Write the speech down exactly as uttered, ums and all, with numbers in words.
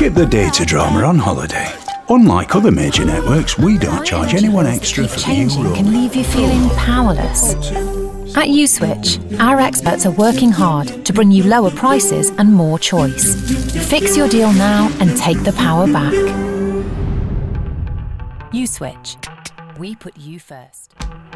Skip the data drama on holiday. Unlike other major networks, we don't charge anyone extra for the Changing euro. can leave you feeling powerless. At USwitch, our experts are working hard to bring you lower prices and more choice. Fix your deal now and take the power back. USwitch. We put you first.